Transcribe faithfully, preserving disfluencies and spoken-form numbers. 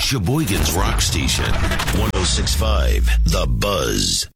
Sheboygan's Rock Station, one oh six point five The Buzz.